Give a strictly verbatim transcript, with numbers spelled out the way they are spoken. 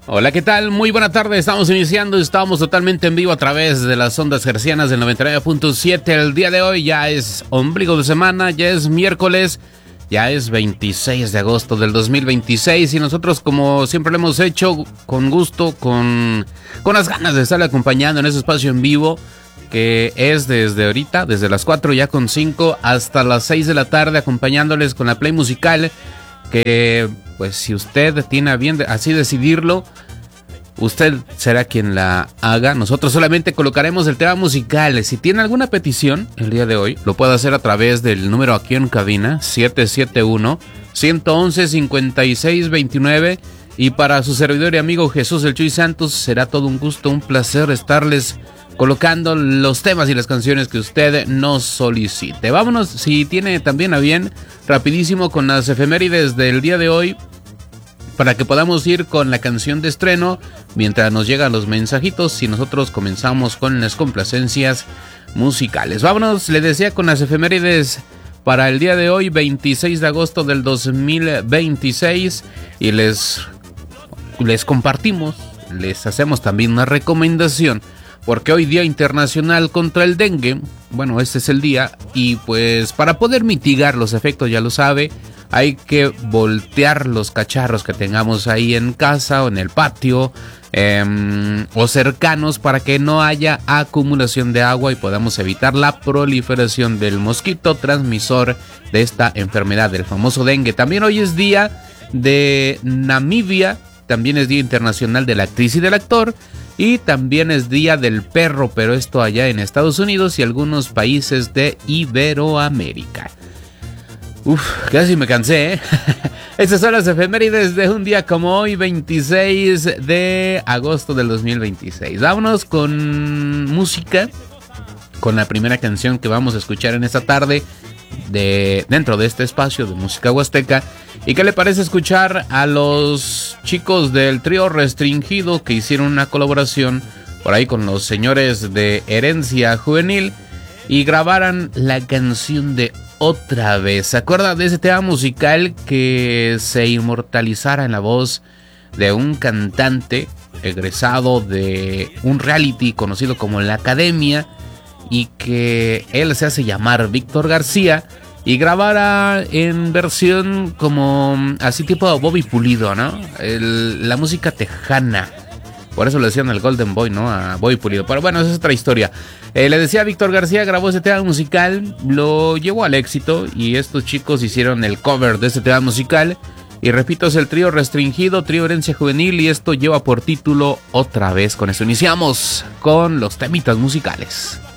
Hola, ¿qué tal? Muy buena tarde, estamos iniciando, estamos totalmente en vivo a través de las ondas hercianas del noventa y nueve punto siete. El día de hoy ya es ombligo de semana, ya es miércoles, ya es veintiséis de agosto del dos mil veintiséis y nosotros, como siempre lo hemos hecho, con gusto, con, con las ganas de estarle acompañando en ese espacio en vivo, que es desde ahorita, desde las cuatro ya con cinco hasta las seis de la tarde, acompañándoles con la play musical, que pues si usted tiene a bien así decidirlo, usted será quien la haga. Nosotros solamente colocaremos el tema musical. Si tiene alguna petición el día de hoy, lo puede hacer a través del número aquí en cabina, siete siete uno, uno uno uno, cinco seis dos nueve. Y para su servidor y amigo Jesús El Chuy Santos, será todo un gusto, un placer estarles colocando los temas y las canciones que usted nos solicite. Vámonos, si tiene también a bien, rapidísimo con las efemérides del día de hoy, para que podamos ir con la canción de estreno mientras nos llegan los mensajitos y nosotros comenzamos con las complacencias musicales. Vámonos, le decía, con las efemérides para el día de hoy, veintiséis de agosto del dos mil veintiséis, y les, les compartimos, les hacemos también una recomendación, porque hoy Día Internacional contra el Dengue. Bueno, este es el día, y pues para poder mitigar los efectos, ya lo sabe, hay que voltear los cacharros que tengamos ahí en casa o en el patio eh, o cercanos, para que no haya acumulación de agua y podamos evitar la proliferación del mosquito transmisor de esta enfermedad, del famoso dengue. También hoy es día de Namibia, también es Día Internacional de la Actriz y del Actor, y también es Día del Perro, pero esto allá en Estados Unidos y algunos países de Iberoamérica. Uf, casi me cansé, ¿eh? Estas son las efemérides de un día como hoy, veintiséis de agosto del dos mil veintiséis. Vámonos con música, con la primera canción que vamos a escuchar en esta tarde de, dentro de este espacio de música huasteca. ¿Y qué le parece escuchar a los chicos del trío Restringido, que hicieron una colaboración por ahí con los señores de Herencia Juvenil y grabaran la canción de Otra Vez? ¿Se acuerda de ese tema musical que se inmortalizara en la voz de un cantante egresado de un reality conocido como La Academia, y que él se hace llamar Víctor García y grabara en versión como así tipo Bobby Pulido, ¿no? El, la música tejana. Por eso le decían el Golden Boy, ¿no? A Bobby Pulido. Pero bueno, esa es otra historia. Eh, le decía, Víctor García grabó ese tema musical, lo llevó al éxito, y estos chicos hicieron el cover de ese tema musical. Y repito, es el trío Restringido, trío Herencia Juvenil, y esto lleva por título Otra Vez. Con eso iniciamos con los temitas musicales.